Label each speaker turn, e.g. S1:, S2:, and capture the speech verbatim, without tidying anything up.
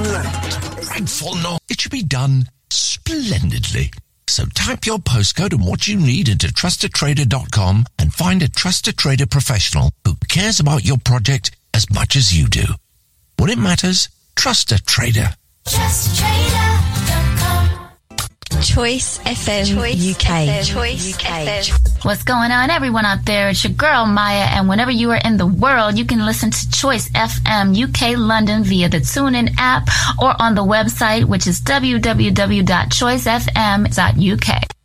S1: Dreadful no. It should be done splendidly. So type your postcode and what you need into trusted trader dot com and find a Trusted Trader professional who cares about your project as much as you do. When it matters, trust a trader.
S2: Trust Trader dot com.
S3: Choice F M Choice U K. F M. Choice U K. F M.
S4: What's going on, everyone out there? It's your girl, Maya, and whenever you are in the world, you can listen to Choice F M U K London via the TuneIn app or on the website, which is w w w dot choice f m dot u k.